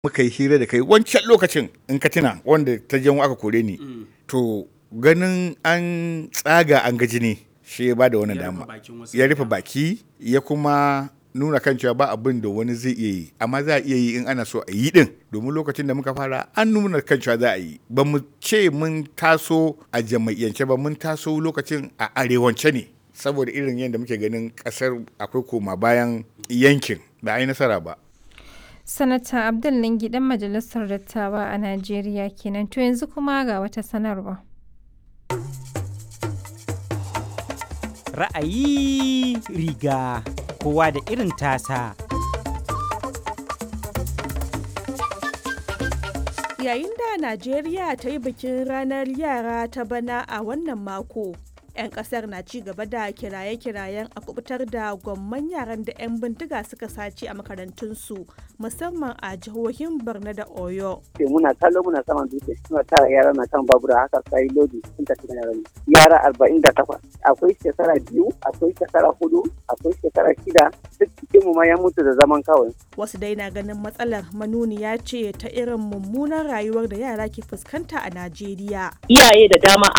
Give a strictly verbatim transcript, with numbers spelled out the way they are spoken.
muka yi hira da kai wancan lokacin in ka tuna wanda ta jan aka kore ni to ganin an tsaga an gaji ne shi ya bada wannan dama ya rufe baki ya kuma nuna kan cewa ba abin da wani zai iya yi amma za a iya yi in ana so a yi din domin lokacin da muka fara an nuna kan cewa za a yi ba mu ce mun taso a jama'iyyance ba mun taso lokacin a arewance ne saboda irin yadda muke ganin kasar akwai koma bayan yankin ba a yi nasara ba. Sanata Abdul Lingi dan majalisar dattawa a Najeriya kenan to yanzu kuma ga wata sanarwa. Ra'ayi riga kowa da irin tasa. Yayin da Najeriya ta yi bikin ranar yara ta bana a wannan mako, 'yan kasar na ci gaba da kiraye-kirayen a kubutar da gwamman yaran da 'yan bindiga suka sace a makarantunsu musamman a jihohin Borno da Oyo. Muna kallo muna saman dutse suna tara yara na kan babura haka sai lodi sun tafi da yara. Yara arba'in da takwas akwai shekara biyu akwai shekara hudu akwai shekara shida duk cikin mu ma ya mutu da zaman kawai. Wasu dai na ganin matsalar manuniya ce ta irin mummunan rayuwar da yara ke fuskanta a Najeriya. Iyaye da dama